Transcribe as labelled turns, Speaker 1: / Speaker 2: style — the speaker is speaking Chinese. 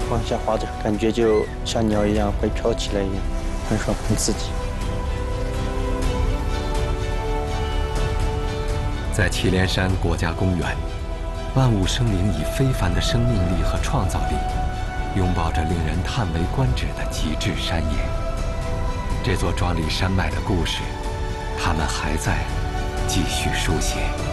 Speaker 1: 往下滑着，感觉就像鸟一样会飘起来一样，很爽，很刺激。
Speaker 2: 在祁连山国家公园，万物生灵以非凡的生命力和创造力，拥抱着令人叹为观止的极致山野。这座壮丽山脉的故事，他们还在继续书写。